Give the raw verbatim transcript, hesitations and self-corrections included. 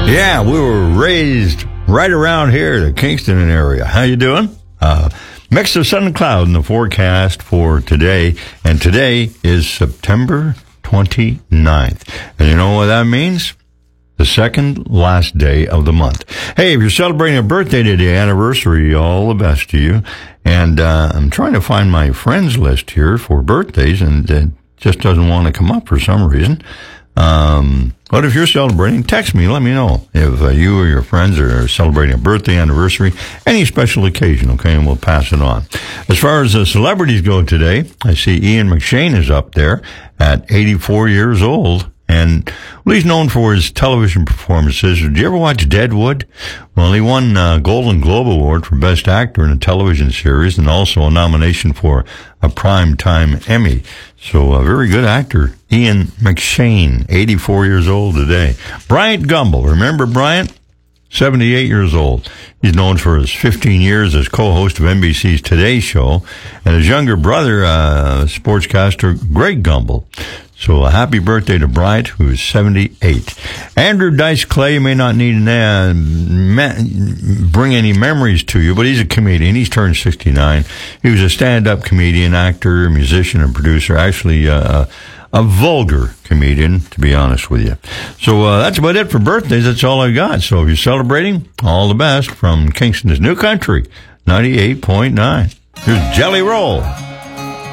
Yeah, we were raised right around here, the Kingston area. How you doing? Uh, mix of sun and cloud in the forecast for today, and today is September twenty-ninth. And you know what that means? The second last day of the month. Hey, if you're celebrating a birthday today, anniversary, all the best to you. And uh, I'm trying to find my friends list here for birthdays, and it just doesn't want to come up for some reason. Um, but if you're celebrating, text me, let me know if uh, you or your friends are celebrating a birthday, anniversary, any special occasion, okay, and we'll pass it on. As far as the celebrities go today, I see Ian McShane is up there at eighty-four years old. And well, he's known for his television performances. Did you ever watch Deadwood? Well, he won a Golden Globe Award for Best Actor in a Television Series and also a nomination for a Primetime Emmy. So a very good actor, Ian McShane, eighty-four years old today. Bryant Gumbel, remember Bryant? seventy-eight years old. He's known for his fifteen years as co-host of N B C's Today Show, and his younger brother, uh, sportscaster Greg Gumbel. So a happy birthday to Bryant, who is seventy-eight. Andrew Dice Clay, you may not need to uh, me- bring any memories to you, but he's a comedian. He's turned sixty-nine. He was a stand-up comedian, actor, musician, and producer. Actually, uh, a vulgar comedian, to be honest with you. So uh, that's about it for birthdays. That's all I got. So if you're celebrating, all the best from Kingston's New Country, ninety-eight point nine. Here's Jelly Roll.